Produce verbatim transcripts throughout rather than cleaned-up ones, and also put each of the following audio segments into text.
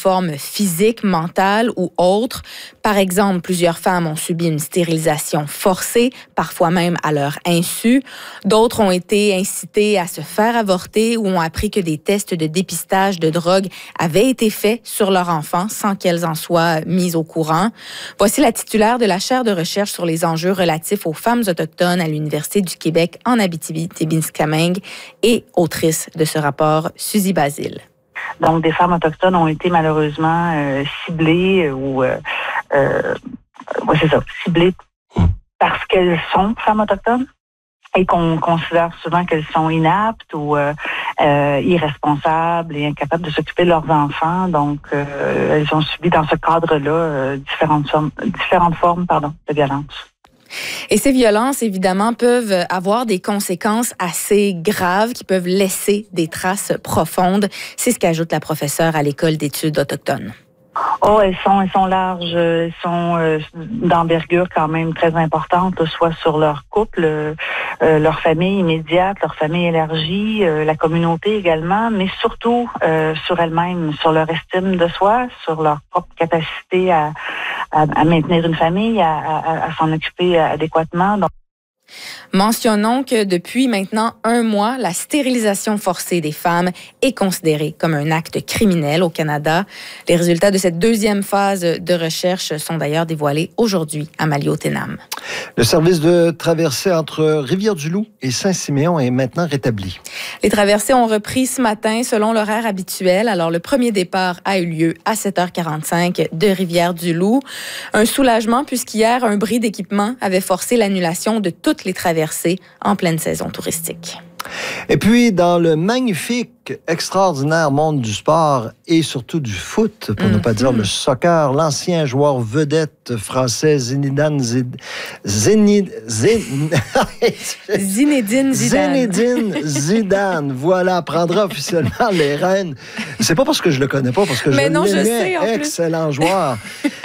forme physique, mentale ou autre. Par exemple, plusieurs femmes ont subi une stérilisation forcée, parfois même à leur insu. D'autres ont été incitées à se faire avorter ou ont appris que des tests de dépistage de drogue avaient été faits sur leur enfant sans qu'elles en soient mises au courant. Voici la titulaire de la chaire de recherche sur les enjeux relatifs aux femmes autochtones à l'Université du Québec en Abitibi-Témiscamingue et autrice de ce rapport, Suzy Basile. Donc, des femmes autochtones ont été malheureusement euh, ciblées ou, euh, euh, ouais, c'est ça, ciblées parce qu'elles sont femmes autochtones et qu'on considère souvent qu'elles sont inaptes ou euh, euh, irresponsables et incapables de s'occuper de leurs enfants. Donc, euh, elles ont subi dans ce cadre-là euh, différentes formes, différentes formes, pardon, de violence. Et ces violences, évidemment, peuvent avoir des conséquences assez graves qui peuvent laisser des traces profondes. C'est ce qu'ajoute la professeure à l'École d'études autochtones. Oh, elles sont, elles sont larges, elles sont euh, d'envergure quand même très importante, là, soit sur leur couple, euh, leur famille immédiate, leur famille élargie, euh, la communauté également, mais surtout euh, sur elles-mêmes, sur leur estime de soi, sur leur propre capacité à, à, à maintenir une famille, à, à, à s'en occuper adéquatement. Donc, mentionnons que depuis maintenant un mois, la stérilisation forcée des femmes est considérée comme un acte criminel au Canada. Les résultats de cette deuxième phase de recherche sont d'ailleurs dévoilés aujourd'hui à Maliotenam. Le service de traversée entre Rivière-du-Loup et Saint-Siméon est maintenant rétabli. Les traversées ont repris ce matin selon l'horaire habituel. Alors, le premier départ a eu lieu à sept heures quarante-cinq de Rivière-du-Loup. Un soulagement puisqu'hier, un bris d'équipement avait forcé l'annulation de toutes les traversées en pleine saison touristique. Et puis, dans le magnifique, extraordinaire monde du sport et surtout du foot, pour mm-hmm. ne pas dire le soccer, l'ancien joueur vedette français Zinedine Zid... Zinid... Zin... Zinedine Zidane. Zinedine Zidane, voilà, prendra officiellement les rênes. C'est pas parce que je le connais pas, parce que mais je non, l'aimais, je sais, excellent joueur.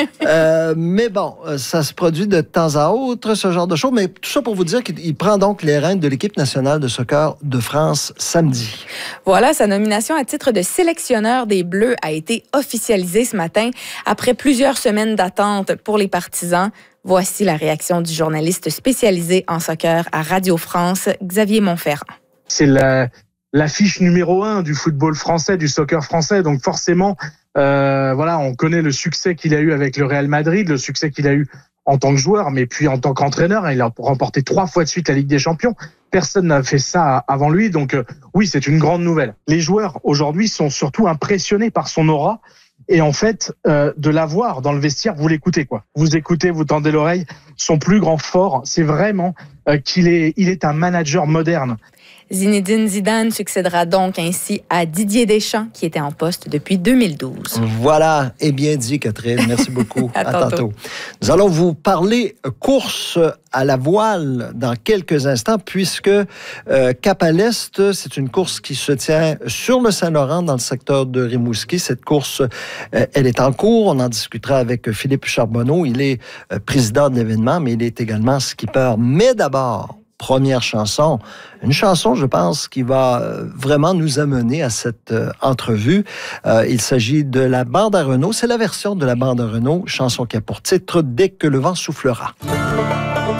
euh, mais bon, ça se produit de temps à autre, ce genre de choses. Mais tout ça pour vous dire qu'il prend donc les rênes de l'équipe nationale de soccer de France samedi. Voilà, sa nomination à titre de sélectionneur des Bleus a été officialisée ce matin après plusieurs semaines d'attente pour les partisans. Voici la réaction du journaliste spécialisé en soccer à Radio France, Xavier Monferrand. C'est la, l'affiche numéro un du football français, du soccer français. Donc forcément, euh, voilà, on connaît le succès qu'il a eu avec le Real Madrid, le succès qu'il a eu en tant que joueur, mais puis en tant qu'entraîneur. Il a remporté trois fois de suite la Ligue des Champions. Personne n'a fait ça avant lui, donc euh, oui, c'est une grande nouvelle. Les joueurs, aujourd'hui, sont surtout impressionnés par son aura, et en fait, euh, de l'avoir dans le vestiaire, vous l'écoutez, quoi. Vous écoutez, vous tendez l'oreille, son plus grand fort, c'est vraiment euh, qu'il est, il est un manager moderne. Zinedine Zidane succédera donc ainsi à Didier Deschamps, qui était en poste depuis deux mille douze. Voilà, et bien dit, Catherine. Merci beaucoup. à, à tantôt. tantôt. Nous allons vous parler course à la voile dans quelques instants, puisque euh, Cap à l'Est, c'est une course qui se tient sur le Saint-Laurent, dans le secteur de Rimouski. Cette course, euh, elle est en cours. On en discutera avec Philippe Charbonneau. Il est euh, président de l'événement, mais il est également skipper. Mais d'abord, première chanson. Une chanson, je pense, qui va vraiment nous amener à cette euh, entrevue. Euh, il s'agit de la bande à Renault. C'est la version de la bande à Renault, chanson qui a pour titre « Dès que le vent soufflera ».